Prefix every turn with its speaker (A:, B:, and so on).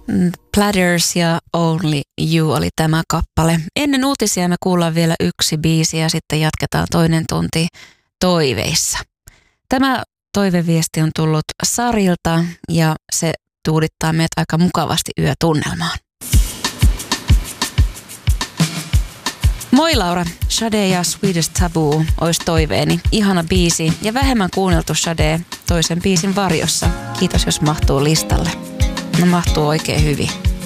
A: Platters ja Only You oli tämä kappale. Ennen uutisia me kuullaan vielä yksi biisi ja sitten jatketaan toinen tunti toiveissa. Tämä toiveviesti on tullut Sarilta ja se tuudittaa meidät aika mukavasti yötunnelmaan. Moi Laura, Sade ja Swedish Taboo olisi toiveeni. Ihana biisi ja vähemmän kuunneltu Sade toisen biisin varjossa. Kiitos jos mahtuu listalle. No mahtuu oikein hyvin.